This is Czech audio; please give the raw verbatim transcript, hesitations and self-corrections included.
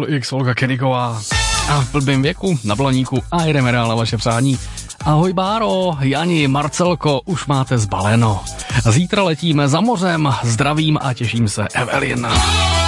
Triple X, Olga Keniková. A v blbým věku, na blaníku a jdeme dál na vaše přání. Ahoj Báro, Jani, Marcelko, už máte zbaleno. Zítra letíme za mořem, zdravím a těším se, Evelyn.